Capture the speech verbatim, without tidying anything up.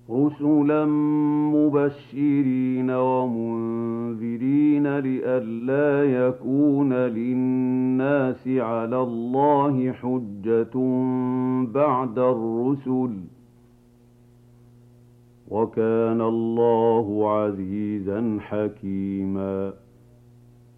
رُسُلًا مُّبَشِّرِينَ وَمُنذِرِينَ لِئَلَّا يَكُونَ لِلنَّاسِ عَلَى اللَّهِ حُجَّةٌ بَعْدَ الرُّسُلِ ۚ وَكَانَ اللَّهُ عَزِيزًا حَكِيمًا.